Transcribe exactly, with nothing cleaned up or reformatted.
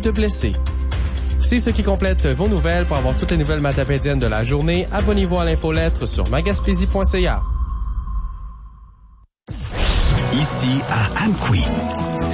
de blessés. C'est ce qui complète vos nouvelles. Pour avoir toutes les nouvelles matapédiennes de la journée, abonnez-vous à l'infolettre sur magaspésie point c a. Ici à Amqui.